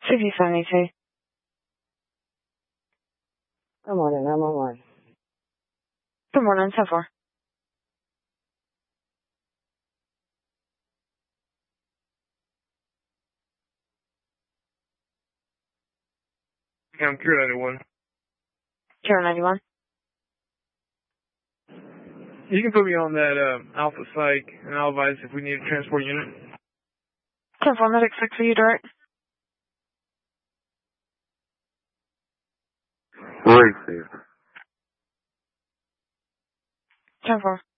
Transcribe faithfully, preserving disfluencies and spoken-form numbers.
C V seventy-two. Good morning, nine one one. Good morning, so far. Yeah, I'm Cure ninety-one. Cure ninety-one. You can put me on that uh, Alpha Psych, and I'll advise if we need a transport unit. ten four, medic six for you, direct. Received. ten four.